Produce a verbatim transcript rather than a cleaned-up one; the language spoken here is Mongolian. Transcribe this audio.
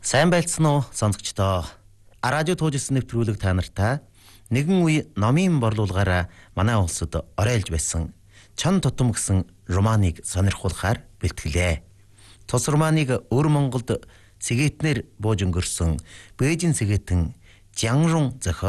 Сайн байлцсан уу сонсогчдоо. Радио туужсэн нэвтрүүлэг та нартай нэгэн үе номын борлуулгаараа манай улсад оройлж байсан чон тутам гэсэн романыг сонирхуулахаар бэлтгэлээ. Тус романыг өр Монголд сэгээтнэр бууж өнгөрсөн Бээжин сэгээтэн Жианрун зохиол